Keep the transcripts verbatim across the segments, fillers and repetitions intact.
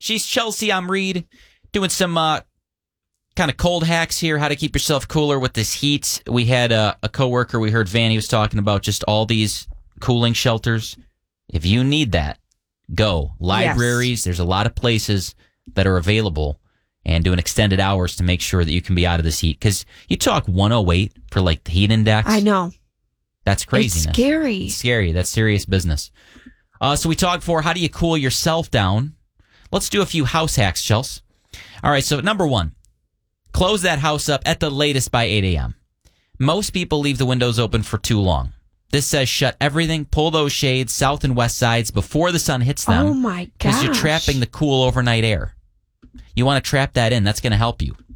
She's Chelsea. I'm Reed. Doing some uh, kind of cold hacks here, how to keep yourself cooler with this heat. We had a, a coworker, we heard Vanny was talking about just all these cooling shelters. If you need that, go. Libraries, yes. There's a lot of places that are available and doing extended hours to make sure that you can be out of this heat. Because you talk one oh eight for like the heat index. I know. That's craziness. It's scary. It's scary. That's serious business. Uh, so we talked for how do you cool yourself down? Let's do a few house hacks, Chels. All right, so number one, close that house up at the latest by eight a.m. Most people leave the windows open for too long. This says shut everything, pull those shades, south and west sides before the sun hits them. Oh, my gosh. Because you're trapping the cool overnight air. You want to trap that in. That's going to help you.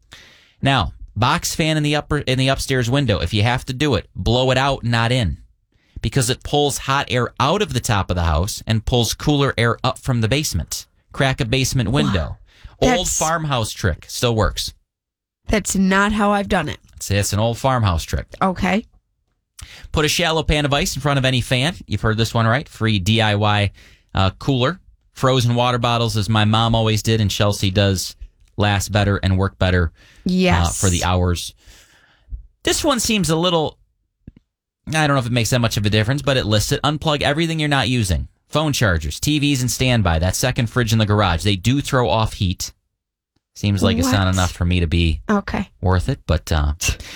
Now, box fan in the upper in the upstairs window. If you have to do it, blow it out, not in. Because it pulls hot air out of the top of the house and pulls cooler air up from the basement. Crack a basement window. Wow. Old farmhouse trick. Still works. That's not how I've done it. It's, it's an old farmhouse trick. Okay. Put a shallow pan of ice in front of any fan. You've heard this one, right? Free D I Y uh, cooler. Frozen water bottles, as my mom always did, and Chelsea does, last better and work better yes. uh, for the hours. This one seems a little, I don't know if it makes that much of a difference, but it lists it. Unplug everything you're not using. Phone chargers, T Vs, and standby. That second fridge in the garage. They do throw off heat. Seems like what? It's not enough for me to be okay. worth it. But uh,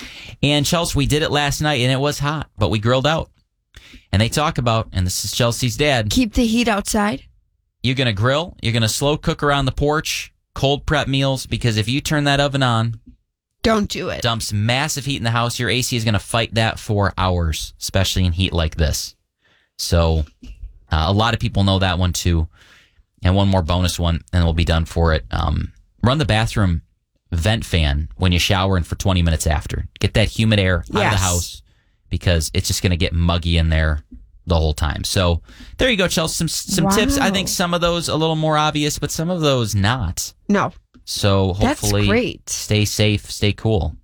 and Chelsea, we did it last night, and it was hot, but we grilled out. And they talk about, and this is Chelsea's dad. Keep the heat outside. You're going to grill. You're going to slow cook around the porch, cold prep meals, because if you turn that oven on, don't do it. Dumps massive heat in the house. Your A C is going to fight that for hours, especially in heat like this. So uh, a lot of people know that one too. And one more bonus one, and we'll be done for it. Um, run the bathroom vent fan when you shower and for twenty minutes after. Get that humid air out yes. of the house because it's just going to get muggy in there the whole time. So there you go, Chelsea. Some some wow. tips. I think some of those a little more obvious, but some of those not. No. So hopefully That's great. Stay safe, stay cool.